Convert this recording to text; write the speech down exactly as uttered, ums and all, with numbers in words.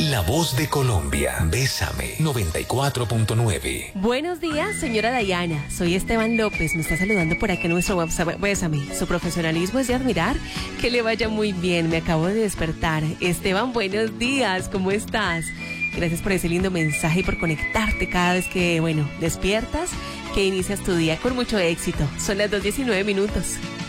La voz de Colombia. Bésame. noventa y cuatro punto nueve. Buenos días, señora Dayana. Soy Esteban López. Me está saludando por acá en nuestro WhatsApp. Bésame. Su profesionalismo es de admirar. Que le vaya muy bien. Me acabo de despertar. Esteban, buenos días. ¿Cómo estás? Gracias por ese lindo mensaje y por conectarte cada vez que, bueno, despiertas, que inicias tu día con mucho éxito. Son las dos diecinueve minutos.